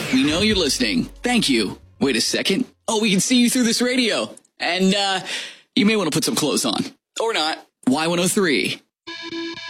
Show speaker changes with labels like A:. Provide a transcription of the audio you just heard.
A: We know you're listening. Thank you. Wait a second. Oh, we can see you through this radio. And you may want to put some clothes on. Or not. Y103.